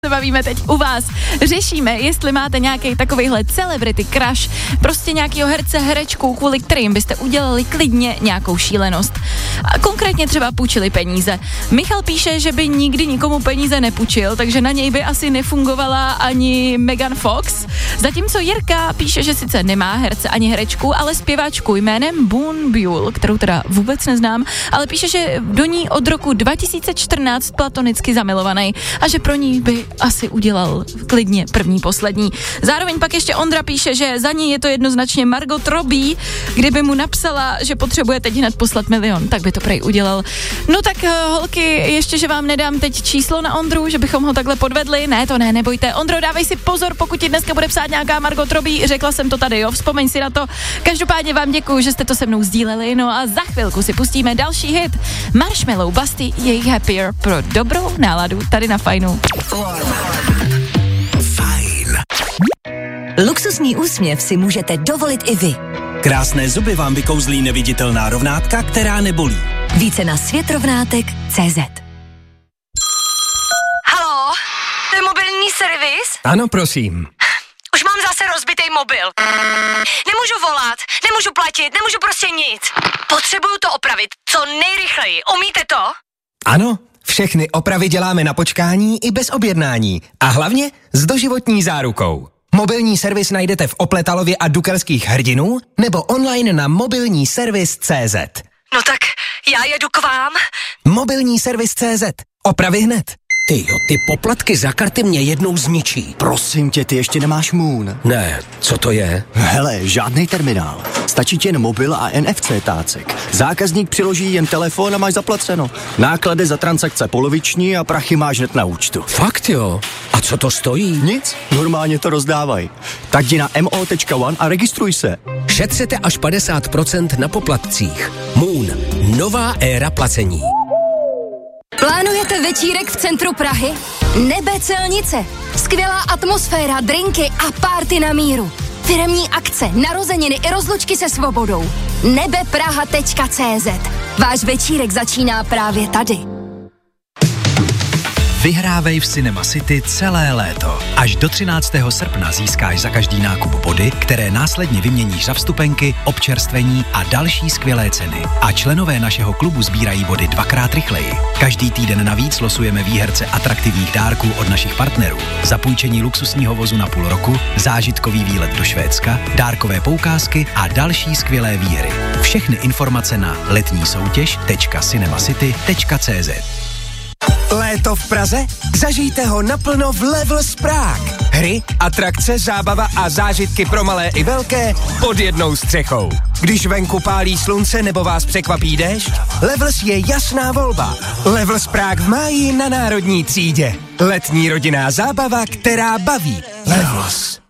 se bavíme teď u vás. Řešíme, jestli máte nějaký takovejhle celebrity crush, prostě nějakýho herce, herečku, kvůli kterým byste udělali klidně nějakou šílenost. A konkrétně třeba půjčili peníze. Michal píše, že by nikdy nikomu peníze nepůjčil, takže na něj by asi nefungovala ani Megan Fox. Zatímco Jirka píše, že sice nemá herce ani herečku, ale zpěvačku jménem Boone Buell, kterou teda vůbec neznám, ale píše, že do ní od roku 2014 platonicky zamilovaný a že pro ní by asi udělal klidně první, poslední. Zároveň pak ještě Ondra píše, že za ní je to jednoznačně Margot Robbie, kdyby mu napsala, že potřebuje teď hned poslat 1 000 000, tak by to prej udělal. No tak holky, ještě, že vám nedám teď číslo na Ondru, že bychom ho takhle podvedli. Ne, to ne, nebojte. Ondro, dávej si pozor, pokud ti dneska bude psát nějaká Margot Robbie, řekla jsem to tady, jo, vzpomeň si na to. Každopádně vám děkuju, že jste to se mnou sdíleli, no a za chvilku si pustíme další hit. Marshmello, Basti, jejich Happier pro dobrou náladu tady na Fajnu. Fajn. Luxusní úsměv si můžete dovolit i vy. Krásné zuby vám vykouzlí neviditelná rovnátka, která nebolí. Více na světrovnátek.cz. Haló, to je mobilní servis? Ano, prosím. Už mám zase rozbitý mobil. Nemůžu volat, nemůžu platit, nemůžu prostě nic. Potřebuju to opravit, co nejrychleji. Umíte to? Ano, všechny opravy děláme na počkání i bez objednání. A hlavně s doživotní zárukou. Mobilní servis najdete v Opletalově a Dukelských Hrdinů nebo online na mobilníservis.cz. No tak já jedu k vám. Mobilní servis.cz. Opravy hned. Tyjo, ty poplatky za karty mě jednou zničí. Prosím tě, ty ještě nemáš Moon. Ne, co to je? Hele, žádný terminál. Stačí ti jen mobil a NFC tácek. Zákazník přiloží jen telefon a máš zaplaceno. Náklady za transakce poloviční a prachy máš hned na účtu. Fakt jo? A co to stojí? Nic, normálně to rozdávají. Tak jdi na mo.one a registruj se. Šetřete až 50% na poplatcích. Moon. Nová éra placení. Plánujete večírek v centru Prahy? Nebe Celnice. Skvělá atmosféra, drinky a párty na míru. Firemní akce, narozeniny i rozlučky se svobodou. nebepraha.cz. Váš večírek začíná právě tady. Vyhrávej v Cinema City celé léto. Až do 13. srpna získáš za každý nákup body, které následně vyměníš za vstupenky, občerstvení a další skvělé ceny. A členové našeho klubu sbírají body 2x rychleji. Každý týden navíc losujeme výherce atraktivních dárků od našich partnerů. Zapůjčení luxusního vozu na půl roku, zážitkový výlet do Švédska, dárkové poukázky a další skvělé výhry. Všechny informace na letnísoutěž.cinemacity.cz. Léto v Praze? Zažijte ho naplno v Levels Prague. Hry, atrakce, zábava a zážitky pro malé i velké pod jednou střechou. Když venku pálí slunce nebo vás překvapí déšť, Levels je jasná volba. Levels Prague v máji na Národní třídě. Letní rodinná zábava, která baví. Levels.